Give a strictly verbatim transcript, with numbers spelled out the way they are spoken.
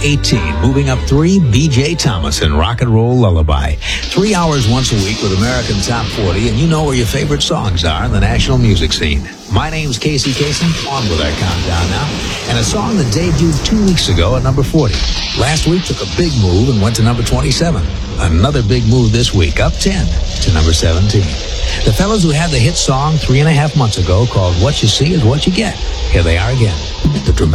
eighteen. Moving up three, B J Thomas and Rock and Roll Lullaby. Three hours once a week with American Top forty, and you know where your favorite songs are in the national music scene. My name's Casey Kasem. On with our countdown now. And a song that debuted two weeks ago at number forty. Last week took a big move and went to number twenty-seven. Another big move this week, up ten to number seventeen. The fellows who had the hit song three and a half months ago called What You See Is What You Get. Here they are again. The dramatic